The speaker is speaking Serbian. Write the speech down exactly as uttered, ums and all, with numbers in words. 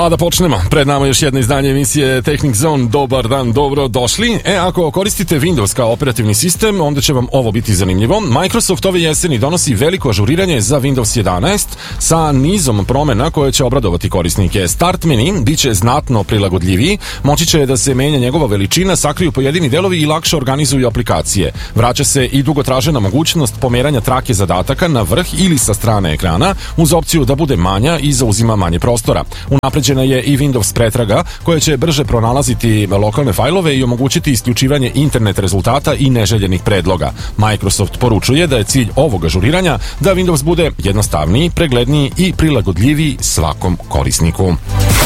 A da počnemo, pred nama još jedno izdanje emisije Technic Zone. Dobar dan, dobro došli. E, ako koristite Windows kao operativni sistem, onda će vam ovo biti zanimljivo. Microsoft ove jeseni donosi veliko ažuriranje za Windows jedanaest sa nizom promena koje će obradovati korisnike. Start menu biće znatno prilagodljiviji, moći će da se menja njegova veličina, sakriju pojedini delovi i lakše organizuju aplikacije. Vraća se i dugo tražena mogućnost pomeranja trake zadataka na vrh ili sa strane ekrana, uz opciju da bude manja i zauzima manje prostora. Unapređena je i Windows pretraga, koja će brže pronalaziti lokalne fajlove i omogućiti isključivanje internet rezultata i neželjenih predloga. Microsoft poručuje da je cilj ovog ažuriranja da Windows bude jednostavniji, pregledniji i prilagodljiviji svakom korisniku.